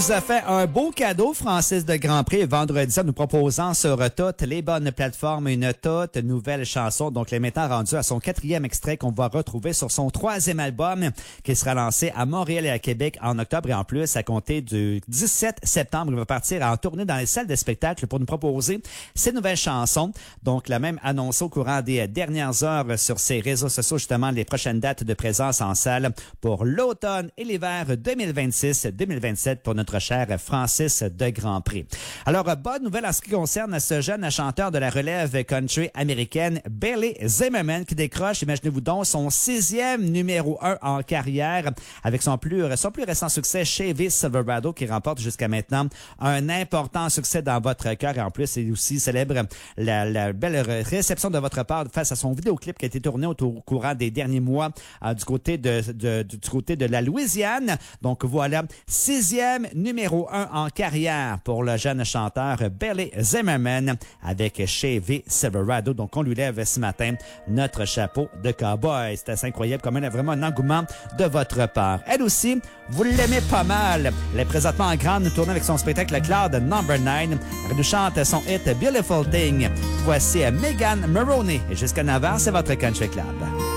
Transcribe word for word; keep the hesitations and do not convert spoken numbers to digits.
nous a fait un beau cadeau, Francis de Grandpré, vendredi, en nous proposant sur toutes les bonnes plateformes une toute nouvelle chanson. Donc, les mettant rendu à son quatrième extrait qu'on va retrouver sur son troisième album qui sera lancé à Montréal et à Québec en octobre. Et en plus, à compter du dix-sept septembre, il va partir en tournée dans les salles de spectacle pour nous proposer ses nouvelles chansons. Donc, la même annoncé au courant des dernières heures sur ses réseaux sociaux, justement, les prochaines dates de présence en salle pour l'automne et l'hiver deux mille vingt-six deux mille vingt-sept pour notre cher Francis de Grandpré. Alors, bonne nouvelle en ce qui concerne ce jeune chanteur de la relève country américaine, Billy Zimmerman, qui décroche, imaginez-vous donc, son sixième numéro un en carrière avec son plus, son plus récent succès, Chevy Silverado, qui remporte jusqu'à maintenant un important succès dans votre cœur. Et en plus, il aussi célèbre la, la belle réception de votre part face à son vidéoclip qui a été tourné au, au courant des derniers mois euh, du côté de, de, du côté de la Louisiane. Donc voilà, sixième numéro un en carrière pour le jeune chanteur Billy Zimmerman avec Chevy Silverado. Donc on lui lève ce matin notre chapeau de cowboy. C'est assez incroyable, comme elle a vraiment un engouement de votre part. Elle aussi, vous l'aimez pas mal. Elle est présentement en grande tournée avec son spectacle Cloud Number nine. Elle nous chante son hit Beautiful Thing. Voici Megan Maroney. Et jusqu'à neuf heures, c'est votre Country Club.